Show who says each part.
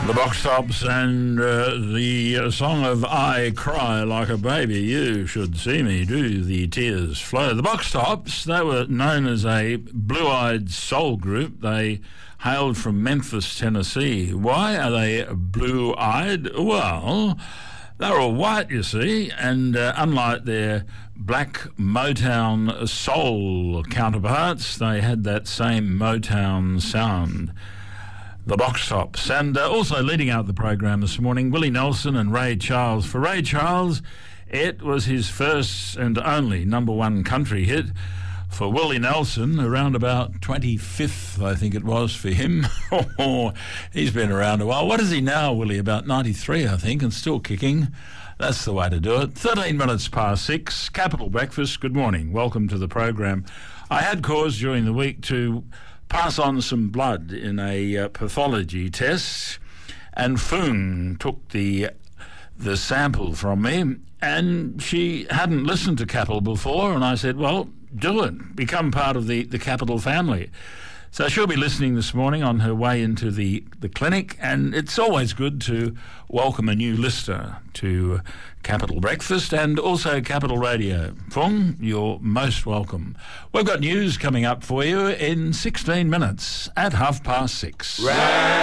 Speaker 1: The Box Tops and the song of I Cry Like a Baby, You Should See Me Do the Tears Flow. The Box Tops, they were known as a blue-eyed soul group. They hailed from Memphis, Tennessee. Why are they blue-eyed? Well, they were all white, you see, and unlike their black Motown soul counterparts, they had that same Motown sound. The Box Tops. And also leading out the program this morning, Willie Nelson and Ray Charles. For Ray Charles, it was his first and only number one country hit. For Willie Nelson, around about 25th, I think it was for him. He's been around a while. What is he now, Willie? About 93, I think, and still kicking. That's the way to do it. 13 minutes past 6, Capital Breakfast. Good morning. Welcome to the program. I had cause during the week to pass on some blood in a pathology test, and Fung took the sample from me, and she hadn't listened to Capital before, and I said, well, do it. Become part of the Capital family. So she'll be listening this morning on her way into the clinic, and it's always good to welcome a new listener to Capital Breakfast and also Capital Radio. Fung, you're most welcome. We've got news coming up for you in 16 minutes at 6:30.